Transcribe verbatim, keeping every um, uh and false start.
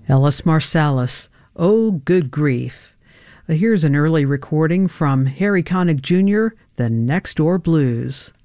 Ellis Marsalis, Oh Good Grief. Uh, Here's an early recording from Harry Connick Junior, The Next Door Blues.